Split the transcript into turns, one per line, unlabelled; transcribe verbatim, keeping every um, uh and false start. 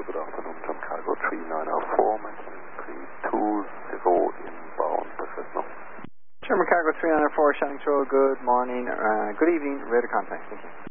good afternoon, John Cargo three nine zero four, maintenance three two zero inbound, Bethesda.
German Cargo three nine zero four, Shannon Road, good morning, uh, good evening, radar contact, thank you.